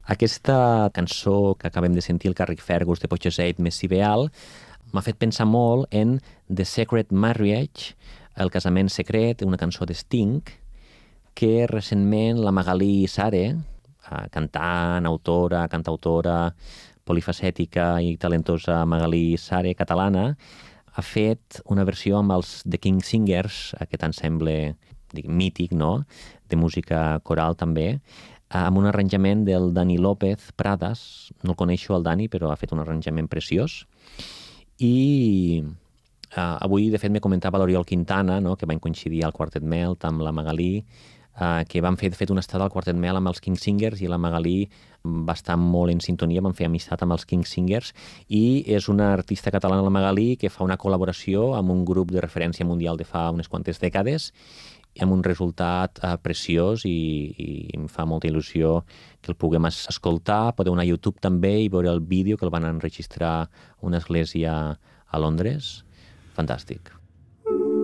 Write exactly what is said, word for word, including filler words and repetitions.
Aquesta cançó que acabem de sentir, el Carrick Fergus de Portishead més Sibeal, m'ha fet pensar molt en The Secret Marriage, El casament secret, una cançó de Sting, que recentment la Magalí Sare, cantant, autora, cantautora, polifacètica i talentosa Magalí Sare catalana, ha fet una versió amb els The King Singers, aquest ensemble dic, mític, no?, de música coral també, amb un arranjament del Dani López Pradas. No el coneixo, el Dani, però ha fet un arranjament preciós. I uh, avui, de fet, me comentava l'Oriol Quintana, no?, que van coincidir al Quartet Melt amb la Magalí, uh, que van fer, fet una estada al Quartet Melt amb els King Singers, i la Magalí va estar molt en sintonia, van fer amistat amb els King Singers, i és una artista catalana, la Magalí, que fa una col·laboració amb un grup de referència mundial de fa unes quantes dècades, i amb un resultat uh, preciós, i, i em fa molta il·lusió que el puguem escoltar. Podeu anar a YouTube també i veure el vídeo que el van enregistrar a una església a Londres. Fantàstic.